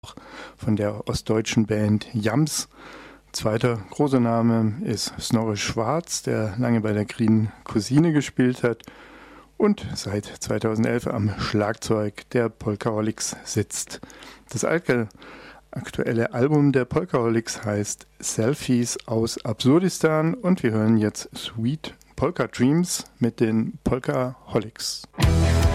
von der ostdeutschen Band Jams. Zweiter großer Name ist Snorre Schwarz, der lange bei der Grünen Cousine gespielt hat und seit 2011 am Schlagzeug der Polkaholics sitzt. Das aktuelle Album der Polkaholics heißt Selfies aus Absurdistan und wir hören jetzt Sweet Polka Dreams mit den Polkaholics.